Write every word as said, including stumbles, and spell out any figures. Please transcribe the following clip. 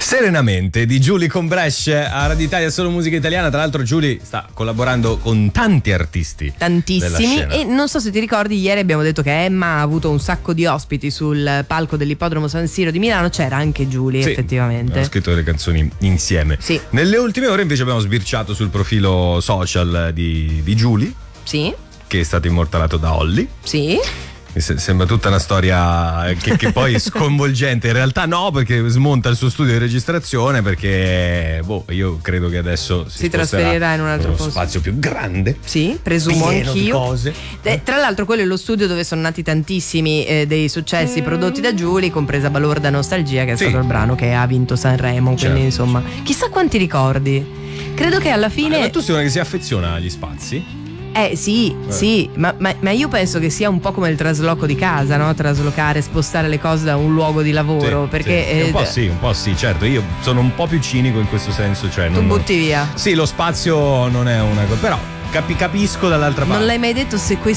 Serenamente di Giulia con Brescia a Radio Italia, solo musica italiana. Tra l'altro Giulia sta collaborando con tanti artisti, tantissimi, e non so se ti ricordi, ieri abbiamo detto che Emma ha avuto un sacco di ospiti sul palco dell'ippodromo San Siro di Milano. C'era anche Giulia, sì, effettivamente abbiamo scritto delle canzoni insieme, sì. Nelle ultime ore invece abbiamo sbirciato sul profilo social di, di Giulia, sì, che è stato immortalato da Olly. Sì. Mi sembra tutta una storia che, che poi è sconvolgente. In realtà no, perché smonta il suo studio di registrazione, perché boh, io credo che adesso si, si trasferirà in un altro posto, spazio più grande. Sì, presumo pieno anch'io. Di cose. Eh, tra l'altro quello è lo studio dove sono nati tantissimi eh, dei successi prodotti da Giulia, compresa Balorda Nostalgia, che è sì. stato il brano che ha vinto Sanremo. Certo. Quindi insomma, chissà quanti ricordi. Credo che alla fine. Ah, ma tu sei una che si affeziona agli spazi? Eh sì, eh. sì, ma, ma, ma io penso che sia un po' come il trasloco di casa, no? Traslocare, spostare le cose da un luogo di lavoro, sì, perché sì. Eh, un po' sì, un po' sì, certo. Io sono un po' più cinico in questo senso, cioè tu non, butti via. Sì, lo spazio non è una cosa, però Capi, capisco dall'altra parte. Non l'hai mai detto se, que-